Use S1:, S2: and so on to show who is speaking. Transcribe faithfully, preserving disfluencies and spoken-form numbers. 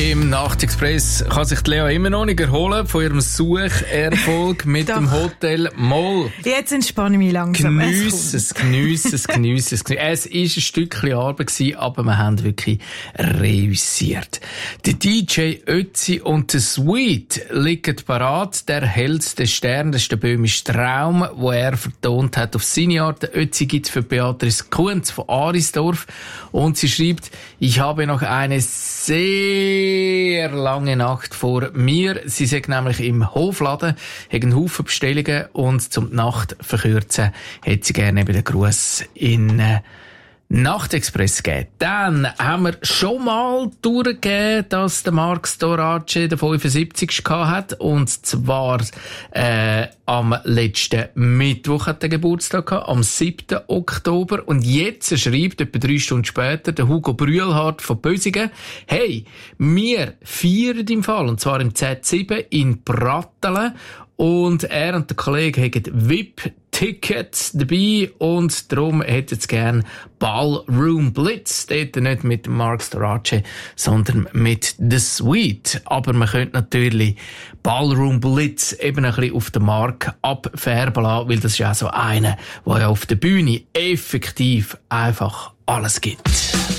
S1: im Nachtexpress kann sich die Lea immer noch nicht erholen von ihrem Sucherfolg mit dem Hotel Moll.
S2: Jetzt entspanne ich mich langsam.
S1: Geniesse es, geniesse es, geniesse es. Es war ein Stückchen Arbeit gewesen, aber wir haben wirklich reüssiert. Der D J Ötzi und der Sweet liegen parat. Der hellste Stern, das ist der böhmische Traum, wo er vertont hat auf seine Art. Der Ötzi gibt's für Beatrice Kunz von Arisdorf. Und sie schreibt, ich habe noch eine sehr lange Nacht vor mir. Sie sagt nämlich im Hofladen, hat einen Haufen Bestellungen und zum die Nacht verkürzen, hätte sie gerne eben den Gruß in äh, Nachtexpress gegeben. Dann haben wir schon mal durchgegeben, dass der Marc Storace den fünfundsiebzigsten hat. Und zwar äh, am letzten Mittwoch hat er Geburtstag gehabt, am siebten Oktober. Und jetzt schreibt, etwa drei Stunden später, der Hugo Brühlhardt von Bösingen, hey, wir feiern im Fall, und zwar im Z sieben in Brattelen. Und er und der Kollege haben V I P-Tickets dabei und darum hätten sie gern Ballroom Blitz. Dort nicht mit Marc Storace, sondern mit The Sweet. Aber man könnte natürlich Ballroom Blitz eben ein bisschen auf den Markt abfärben lassen, weil das ist ja so einer, der ja auf der Bühne effektiv einfach alles gibt.